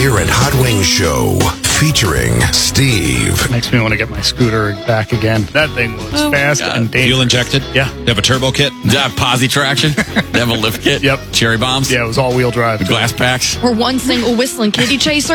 Beer and Hot Wings Show featuring Steve. Makes me want to get my scooter back again. That thing was fast and dangerous. Fuel injected? Yeah. You have a turbo kit? Did I have posi traction? Did I have a lift kit? Yep. Cherry bombs? Yeah, it was all-wheel drive. The glass packs? Or one single whistling kitty chaser.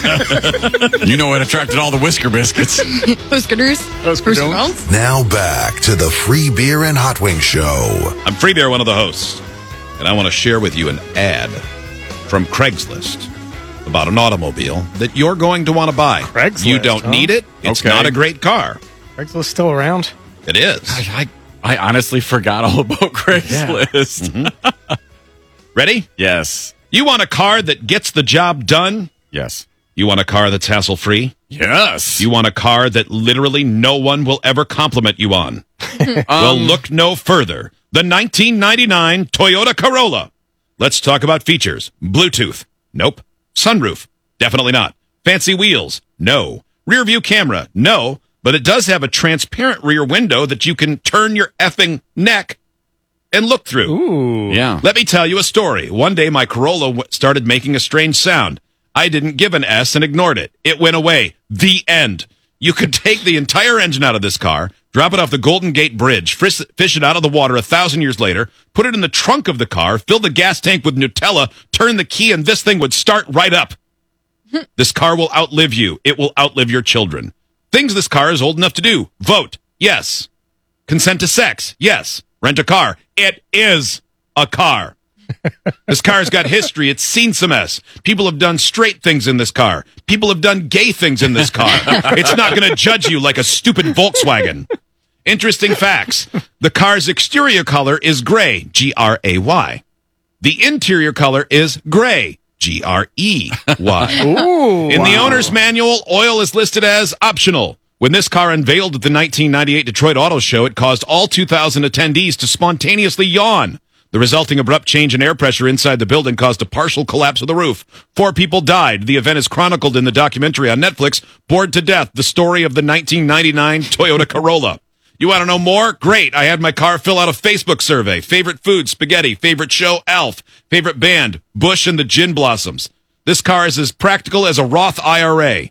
You know what attracted all the Whisker Biscuits. Whisker Bones. Now back to the Free Beer and Hot Wings Show. I'm Free Beer, one of the hosts, and I want to share with you an ad from Craigslist about an automobile that you're going to want to buy. Craigslist, You don't need it. It's not a great car. Craigslist still around? It is. I honestly forgot all about Craigslist. Yeah. Mm-hmm. Ready? Yes. You want a car that gets the job done? Yes. You want a car that's hassle-free? Yes. You want a car that literally no one will ever compliment you on? Well, look no further. The 1999 Toyota Corolla. Let's talk about features. Bluetooth. Nope. Sunroof. Definitely not. Fancy wheels. No. Rear view camera. No. But it does have a transparent rear window that you can turn your effing neck and look through. Ooh. Yeah. Let me tell you a story. One day my Corolla started making a strange sound. I didn't give an S and ignored it. It went away. The end. You could take the entire engine out of this car, drop it off the Golden Gate Bridge, fish it out of the water 1,000 years later, put it in the trunk of the car, fill the gas tank with Nutella, turn the key, and this thing would start right up. This car will outlive you. It will outlive your children. Things this car is old enough to do. Vote. Yes. Consent to sex. Yes. Rent a car. It is a car. This car's got history. It's seen some mess. People have done straight things in this car. People have done gay things in this car. It's not going to judge you like a stupid Volkswagen. Interesting facts. The car's exterior color is gray, Gray. The interior color is gray, Grey. Ooh, In the owner's manual, oil is listed as optional. When this car unveiled at the 1998 Detroit Auto Show, it caused all 2,000 attendees to spontaneously yawn. The resulting abrupt change in air pressure inside the building caused a partial collapse of the roof. 4 people died. The event is chronicled in the documentary on Netflix, Bored to Death, the story of the 1999 Toyota Corolla. You want to know more? Great. I had my car fill out a Facebook survey. Favorite food, spaghetti. Favorite show, Alf. Favorite band, Bush and the Gin Blossoms. This car is as practical as a Roth IRA.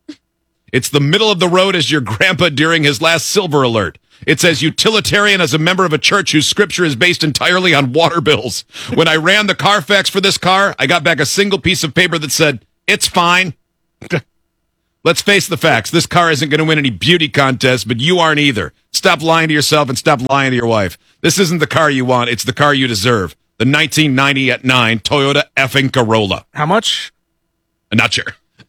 It's the middle of the road as your grandpa during his last silver alert. It's as utilitarian as a member of a church whose scripture is based entirely on water bills. When I ran the Carfax for this car, I got back a single piece of paper that said, "It's fine." Let's face the facts. This car isn't going to win any beauty contests, but you aren't either. Stop lying to yourself and stop lying to your wife. This isn't the car you want. It's the car you deserve. The 1990 at 9 Toyota effing Corolla. How much? I'm not sure.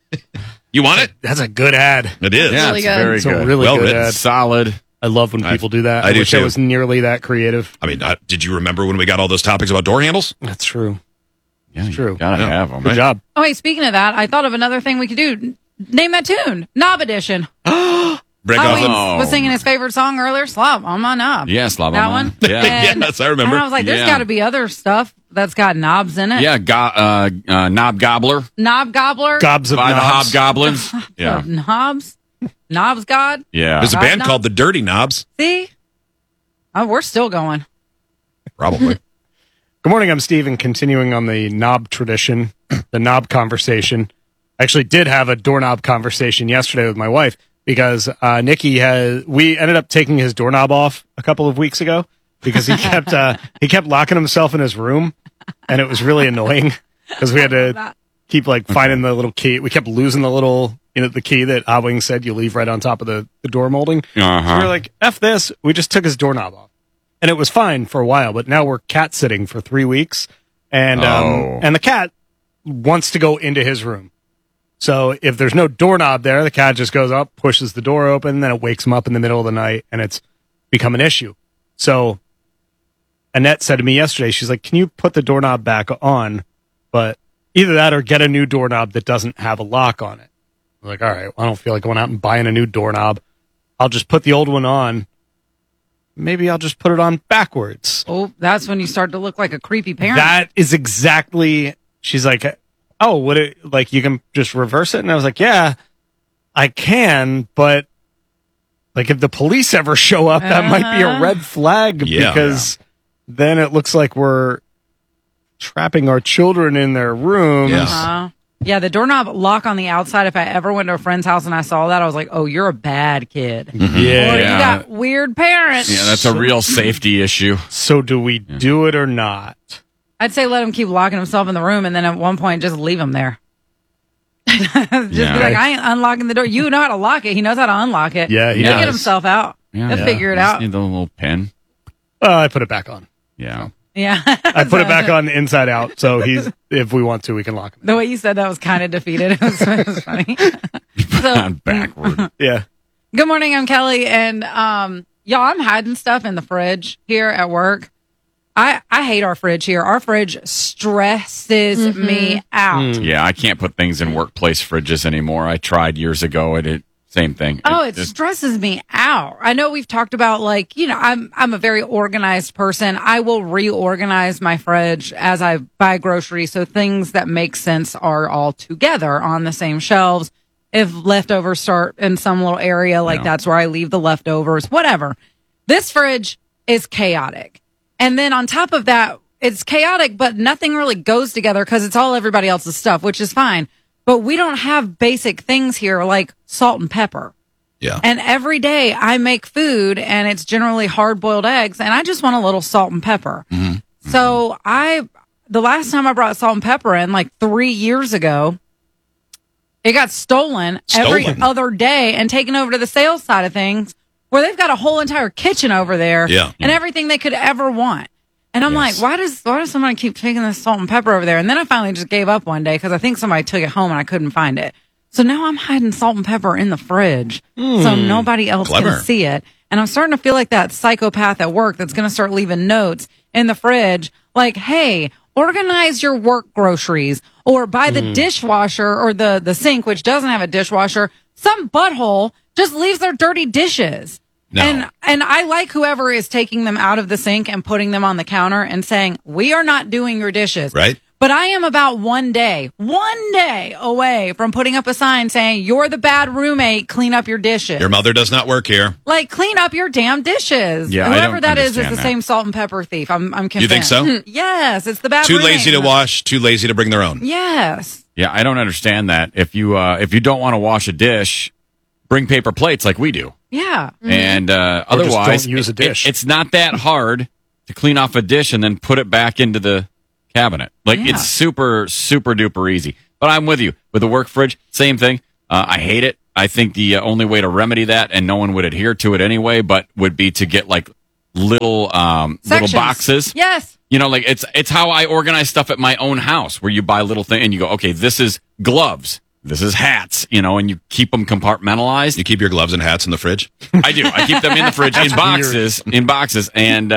You want it? That's a good ad. It is. Yeah, Really it's good. very It's good. a really Well good written. ad. Solid. I love when people do that. I do wish I too. was nearly that creative. I mean, did you remember when we got all those topics about door handles? That's true. Yeah, True. You gotta have them. Good job. Oh, wait, speaking of that, I thought of another thing we could do. Name that tune. Knob Edition. Break Howie off. was singing his favorite song earlier, Slob on my knob. Yeah, Slob That on one? mine. Yeah. And- Yes, I remember. And I was like, there's Yeah. got to be other stuff that's got knobs in it. Yeah, Knob Gobbler Knob Gobbler. Gobs of by the knobs. Hobgoblins. Yeah. Knobs. Knobs God. Yeah. There's a God band knobs? called the Dirty Knobs. See? Oh, we're still going. Probably. Good morning, I'm Steve, and continuing on the knob tradition, the knob conversation. I actually did have a doorknob conversation yesterday with my wife because we ended up taking his doorknob off a couple of weeks ago because he kept locking himself in his room, and it was really annoying because we had to keep finding the little key. We kept losing the little, the key that Hobwing said you leave right on top of the door molding. So we were like, F this. We just took his doorknob off. And it was fine for a while, but now we're cat sitting for 3 weeks, and the cat wants to go into his room. So if there's no doorknob there, the cat just goes up, pushes the door open, then it wakes him up in the middle of the night, and it's become an issue. So Annette said to me yesterday, she's like, "Can you put the doorknob back on? But either that or get a new doorknob that doesn't have a lock on it." I'm like, all right, I don't feel like going out and buying a new doorknob. I'll just put the old one on. Maybe I'll just put it on backwards. Oh, that's when you start to look like a creepy parent. That is exactly. She's like, "Oh, you can just reverse it?" And I was like, "Yeah, I can, but if the police ever show up, that might be a red flag because then it looks like we're trapping our children in their rooms." Yes. Yeah, the doorknob lock on the outside. If I ever went to a friend's house and I saw that, I was like, "Oh, you're a bad kid." Yeah. Or you got weird parents. Yeah, that's a real safety issue. So do we do it or not? I'd say let him keep locking himself in the room, and then at one point just leave him there. Just be like, I ain't unlocking the door. You know how to lock it. He knows how to unlock it. Yeah, he He'll does. get himself out. Yeah. He'll figure it Just out. need the little pin. I put it back on. Yeah. Yeah. I put it back on inside out. So if we want to, we can lock him. The way you said that was kind of defeated. It was funny. On backward. Yeah. Good morning. I'm Kelly, and y'all, I'm hiding stuff in the fridge here at work. I hate our fridge here. Our fridge stresses me out. Yeah, I can't put things in workplace fridges anymore. I tried years ago, and it same thing. Oh, it stresses me out. I know we've talked about, like, you know, I'm a very organized person. I will reorganize my fridge as I buy groceries, so things that make sense are all together on the same shelves. If leftovers start in some little area, like that's where I leave the leftovers, whatever. This fridge is chaotic. And then on top of that, it's chaotic, but nothing really goes together because it's all everybody else's stuff, which is fine. But we don't have basic things here like salt and pepper. Yeah. And every day I make food, and it's generally hard-boiled eggs, and I just want a little salt and pepper. So the last time I brought salt and pepper in, like 3 years ago, it got stolen every other day and taken over to the sales side of things, where they've got a whole entire kitchen over there and everything they could ever want. And I'm like, why does somebody keep taking this salt and pepper over there? And then I finally just gave up one day because I think somebody took it home and I couldn't find it. So now I'm hiding salt and pepper in the fridge so nobody else can see it. And I'm starting to feel like that psychopath at work that's going to start leaving notes in the fridge like, hey, organize your work groceries, or buy the dishwasher or the sink, which doesn't have a dishwasher. Some butthole just leaves their dirty dishes. No. And I like whoever is taking them out of the sink and putting them on the counter and saying, we are not doing your dishes. Right. But I am about one day away from putting up a sign saying, you're the bad roommate, clean up your dishes. Your mother does not work here. Like, clean up your damn dishes. Yeah, I Whoever don't that is the understand that. same salt and pepper thief. I'm convinced. You think so? Yes, it's the bad Too roommate. lazy to wash, too lazy to bring their own. Yes. Yeah, I don't understand that. If you don't want to wash a dish, bring paper plates like we do. Yeah. And otherwise, don't use a dish. It's not that hard to clean off a dish and then put it back into the cabinet. Like, it's super, super duper easy. But I'm with you. With the work fridge, same thing. I hate it. I think the only way to remedy that, and no one would adhere to it anyway, but would be to get like little Sections. boxes. Yes. You know, like it's how I organize stuff at my own house, where you buy little thing and you go, okay, this is gloves. This is hats, you know, and you keep them compartmentalized. You keep your gloves and hats in the fridge? I do. I keep them in the fridge in boxes. And,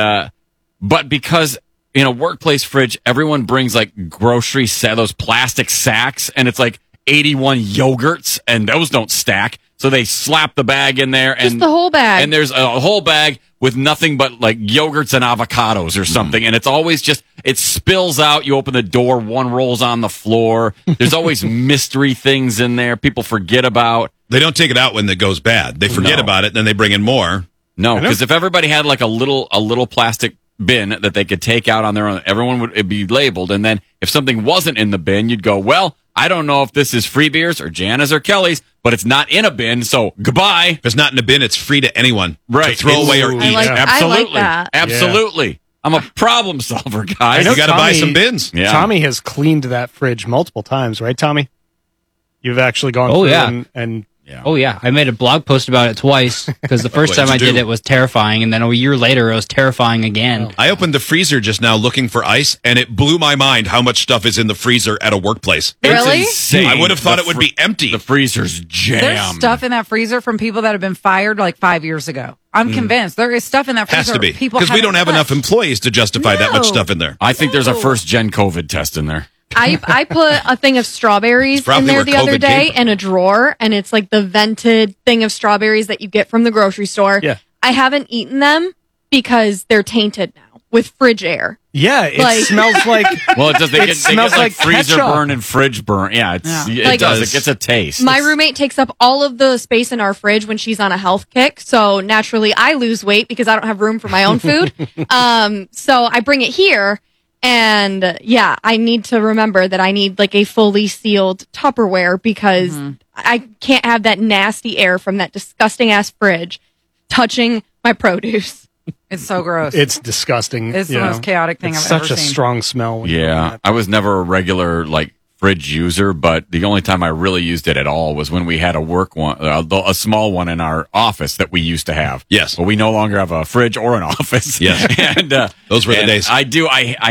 but because, you know, workplace fridge, everyone brings like grocery those plastic sacks, and it's like 81 yogurts, and those don't stack. So they slap the bag in there, and Just the whole bag. And there's a whole bag with nothing but like yogurts and avocados or something. And it's always just, it spills out. You open the door, one rolls on the floor. There's always mystery things in there people forget about. They don't take it out when it goes bad. They forget about it, then they bring in more. No, because if everybody had like a little plastic bin that they could take out on their own, everyone would it'd be labeled. And then if something wasn't in the bin, you'd go, well, I don't know if this is Free Beers or Jana's or Kelly's, but it's not in a bin, so goodbye. If it's not in a bin, it's free to anyone Right. to throw away or eat. Absolutely. that. Absolutely. I'm a problem solver, guys. You got to buy Tommy- some bins. Yeah. Tommy has cleaned that fridge multiple times, right, Tommy? You've actually gone Oh, through yeah. and Oh yeah, I made a blog post about it twice because the first What'd time I you did do? it was terrifying, and then a year later it was terrifying again. I opened the freezer just now looking for ice, and it blew my mind how much stuff is in the freezer at a workplace. Really? It's insane. I would have thought The it would be empty. The freezer's jammed. There's stuff in that freezer from people that have been fired like 5 years ago. I'm convinced there is stuff in that freezer. Has to be. People Because we don't have haven't enough touched. employees to justify that much No. stuff in there. I think there's a first gen COVID test in there. I put a thing of strawberries It's probably in there where the other COVID day came from. in a drawer, and it's like the vented thing of strawberries that you get from the grocery store. Yeah. I haven't eaten them because they're tainted now with fridge air. yeah, it Like- smells like Well, it does. They It get smells like like freezer ketchup. burn and fridge burn. Yeah, it Like- does. It gets a taste. My roommate takes up all of the space in our fridge when she's on a health kick. So naturally I lose weight because I don't have room for my own food. So I bring it here, And yeah, I need to remember that I need like a fully sealed Tupperware because I can't have that nasty air from that disgusting ass fridge touching my produce. It's so gross. It's disgusting. It's the most chaotic thing it's I've ever such a seen. strong smell. When you open Yeah, that. I was never a regular like fridge user, but the only time I really used it at all was when we had a work one, a small one in our office that we used to have. Yes. But we no longer have a fridge or an office. Yes. and Those were the and days. I do.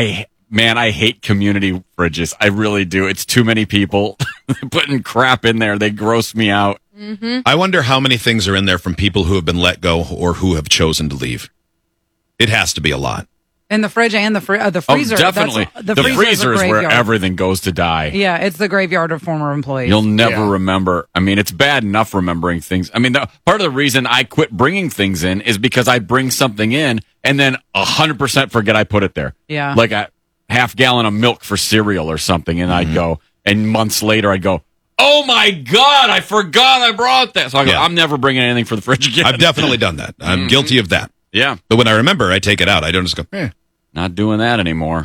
I hate community fridges. I really do. It's too many people putting crap in there. They gross me out. I wonder how many things are in there from people who have been let go or who have chosen to leave. It has to be a lot. In the fridge and the freezer. Oh, definitely. The The freezer freezer is where graveyard. everything goes to die. Yeah, it's the graveyard of former employees. You'll never Yeah. remember. I mean, it's bad enough remembering things. I mean, part of the reason I quit bringing things in is because I bring something in and then 100% forget I put it there. Yeah. Like a half gallon of milk for cereal or something. And I'd go, and months later I'd go, oh my God, I forgot I brought that. So I go, Yeah. I'm never bringing anything for the fridge again. I've definitely done that. I'm guilty of that. Yeah. But when I remember, I take it out. I don't just go, Not doing that anymore.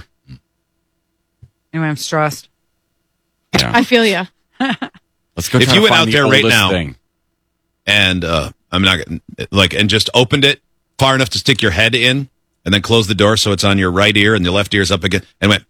Anyway, I'm stressed. Yeah. I feel you. Let's go If try you to went find out the there right oldest now- thing. and I'm not like, and just opened it far enough to stick your head in and then close the door so it's on your right ear and the left ear's up again and went,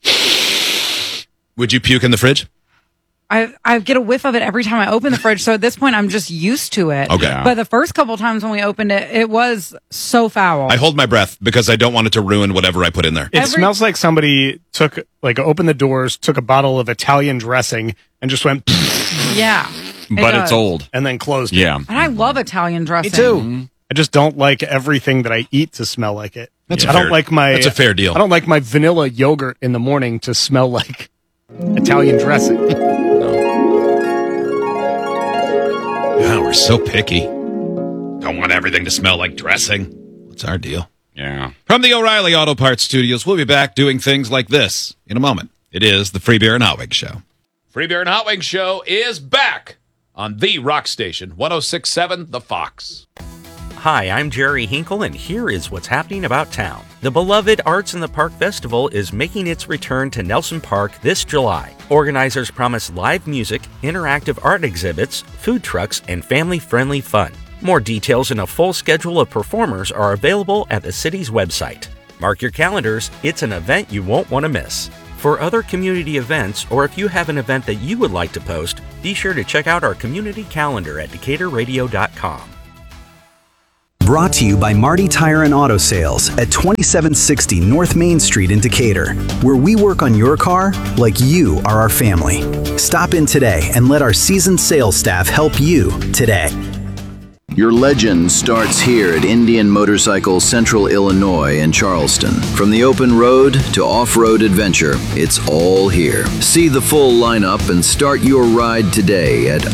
would you puke in the fridge? I get a whiff of it every time I open the fridge. So at this point, I'm just used to it. Okay. Yeah. But the first couple times when we opened it, it was so foul. I hold my breath because I don't want it to ruin whatever I put in there. It smells like somebody opened the doors, took a bottle of Italian dressing, and just went, Yeah. But does. it's old. and then closed it. Yeah. And I love Italian dressing. Me too. I just don't like everything that I eat to smell like it. That's I don't like my. That's a fair deal. I don't like my vanilla yogurt in the morning to smell like Italian dressing. Yeah, we're so picky. Don't want everything to smell like dressing. What's our deal? Yeah. From the O'Reilly Auto Parts Studios, we'll be back doing things like this in a moment. It is the Free Beer and Hot Wings Show. Free Beer and Hot Wings Show is back on the Rock Station, 106.7 The Fox. Hi, I'm Jerry Hinkle, and here is what's happening about town. The beloved Arts in the Park Festival is making its return to Nelson Park this July. Organizers promise live music, interactive art exhibits, food trucks, and family-friendly fun. More details and a full schedule of performers are available at the city's website. Mark your calendars, it's an event you won't want to miss. For other community events, or if you have an event that you would like to post, be sure to check out our community calendar at DecaturRadio.com. Brought to you by Marty Tire and Auto Sales at 2760 North Main Street in Decatur, where we work on your car like you are our family. Stop in today and let our seasoned sales staff help you today. Your legend starts here at Indian Motorcycle Central Illinois in Charleston. From the open road to off-road adventure, it's all here. See the full lineup and start your ride today at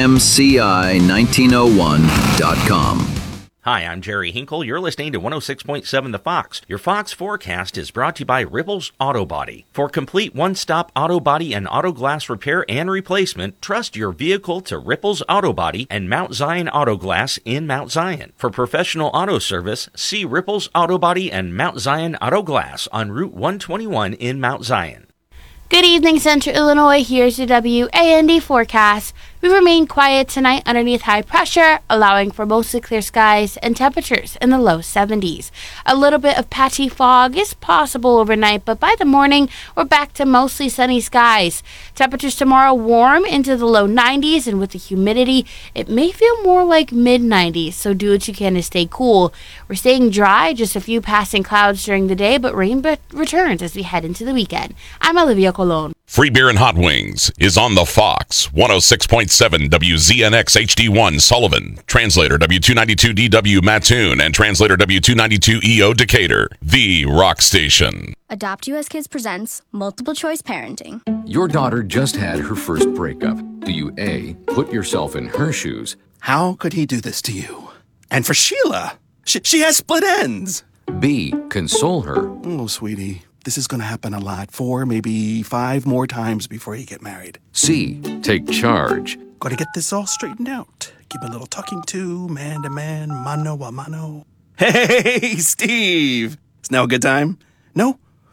imci1901.com. Hi, I'm Jerry Hinkle. You're listening to 106.7 The Fox. Your Fox forecast is brought to you by Ripples Auto Body. For complete one-stop auto body and auto glass repair and replacement, trust your vehicle to Ripples Auto Body and Mount Zion Auto Glass in Mount Zion. For professional auto service, see Ripples Auto Body and Mount Zion Auto Glass on Route 121 in Mount Zion. Good evening, Central Illinois. Here's your WAND forecast. We remain quiet tonight underneath high pressure, allowing for mostly clear skies and temperatures in the low 70s. A little bit of patchy fog is possible overnight, but by the morning, we're back to mostly sunny skies. Temperatures tomorrow warm into the low 90s, and with the humidity, it may feel more like mid-90s, so do what you can to stay cool. We're staying dry, just a few passing clouds during the day, but rain returns as we head into the weekend. I'm Olivia Colon. Free Beer and Hot Wings is on the Fox, 106.7 WZNX HD1 Sullivan, translator W292DW Mattoon, and translator W292EO Decatur, the rock station. Adopt US Kids presents Multiple Choice Parenting. Your daughter just had her first breakup. Do you A, put yourself in her shoes? How could he do this to you? And for Sheila, she has split ends. B, console her. Oh, sweetie. This is going to happen a lot. 4, maybe 5 more times before you get married. C, take charge. Got to get this all straightened out. Give a little talking to, man to man, mano a mano. Hey, Steve! Is now a good time? No?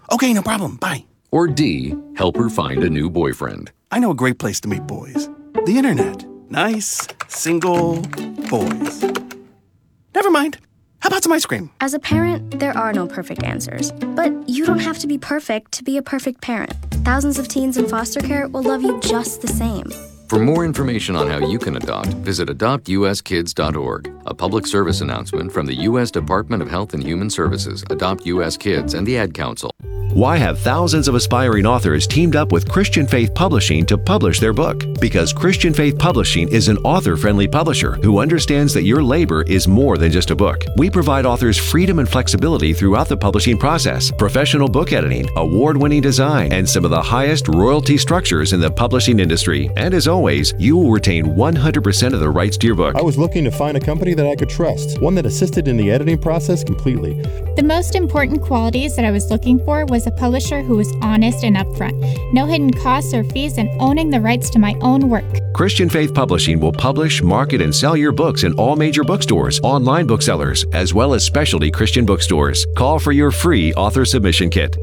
Okay, no problem. Bye. Or D, help her find a new boyfriend. I know a great place to meet boys. The internet. Nice, single boys. Never mind. How about some ice cream? As a parent, there are no perfect answers. But you don't have to be perfect to be a perfect parent. Thousands of teens in foster care will love you just the same. For more information on how you can adopt, visit adoptuskids.org. A public service announcement from the U.S. Department of Health and Human Services, Adopt U.S. Kids, and the Ad Council. Why have thousands of aspiring authors teamed up with Christian Faith Publishing to publish their book? Because Christian Faith Publishing is an author-friendly publisher who understands that your labor is more than just a book. We provide authors freedom and flexibility throughout the publishing process, professional book editing, award-winning design, and some of the highest royalty structures in the publishing industry. And as always, you will retain 100% of the rights to your book. I was looking to find a company that I could trust, one that assisted in the editing process completely. The most important qualities that I was looking for was a publisher who was honest and upfront, no hidden costs or fees, and owning the rights to my own work. Christian Faith Publishing will publish, market, and sell your books in all major bookstores, online booksellers, as well as specialty Christian bookstores. Call for your free author submission kit.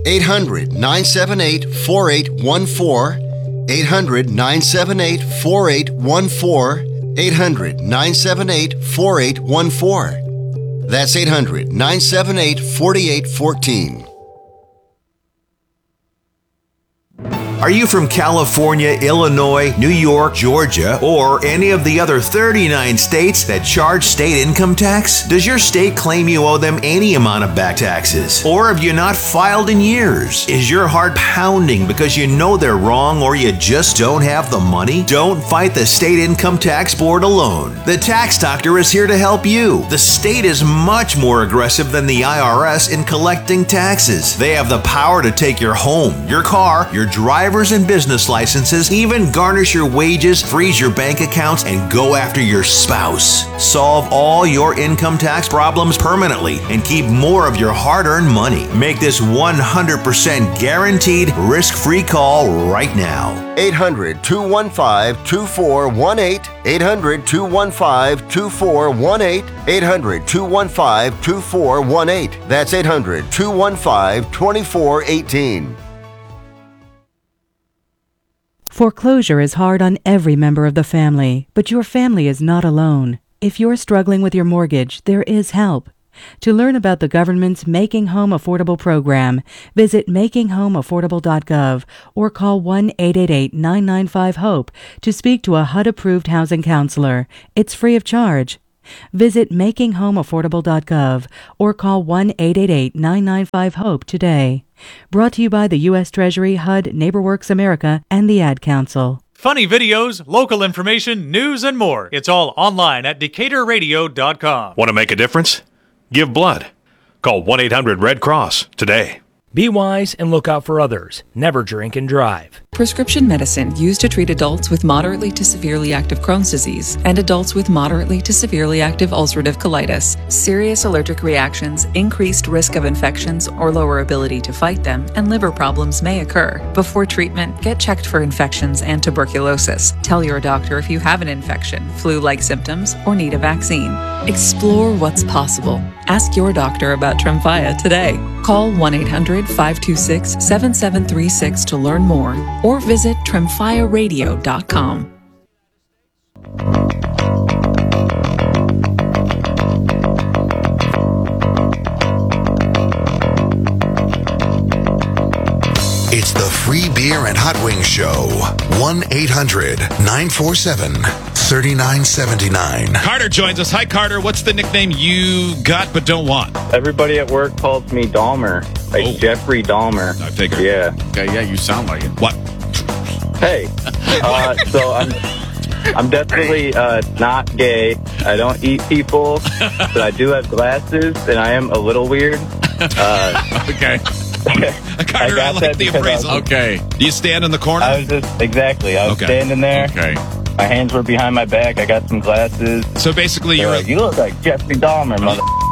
800-978-4814. 800-978-4814. 800-978-4814. That's 800-978-4814. Are you from California, Illinois, New York, Georgia, or any of the other 39 states that charge state income tax? Does your state claim you owe them any amount of back taxes? Or have you not filed in years? Is your heart pounding because you know they're wrong or you just don't have the money? Don't fight the state income tax board alone. The Tax Doctor is here to help you. The state is much more aggressive than the IRS in collecting taxes. They have the power to take your home, your car, your driver's and business licenses, even garnish your wages, freeze your bank accounts, and go after your spouse. Solve all your income tax problems permanently and keep more of your hard-earned money. Make this 100% guaranteed risk-free call right now. 800-215-2418. 800-215-2418. 800-215-2418. That's 800-215-2418. Foreclosure is hard on every member of the family, but your family is not alone. If you're struggling with your mortgage, there is help. To learn about the government's Making Home Affordable program, visit makinghomeaffordable.gov or call 1-888-995-HOPE to speak to a HUD-approved housing counselor. It's free of charge. Visit makinghomeaffordable.gov or call 1-888-995-HOPE today. Brought to you by the U.S. Treasury, HUD, NeighborWorks America, and the Ad Council. Funny videos, local information, news, and more. It's all online at DecaturRadio.com. Want to make a difference? Give blood. Call 1-800-RED CROSS today. Be wise and look out for others. Never drink and drive. Prescription medicine used to treat adults with moderately to severely active Crohn's disease and adults with moderately to severely active ulcerative colitis. Serious allergic reactions, increased risk of infections or lower ability to fight them, and liver problems may occur. Before treatment, get checked for infections and tuberculosis. Tell your doctor if you have an infection, flu-like symptoms, or need a vaccine. Explore what's possible. Ask your doctor about Tremfya today. Call 1-800-526-7736 to learn more or visit TremfyaRadio.com. It's the Free Beer and Hot Wings Show. 1-800-947-3979. Carter joins us. Hi, Carter. What's the nickname you got but don't want? Everybody at work calls me Dahmer, like Jeffrey Dahmer. I figured. Yeah. Okay, yeah, you sound like it. What? Hey, so I'm definitely not gay. I don't eat people, but I do have glasses, and I am a little weird. Okay. Carter, I like the appraisal. Okay. Do you stand in the corner? I was standing there. Okay. My hands were behind my back. I got some glasses. So basically, you look like Jeffrey Dahmer, mother.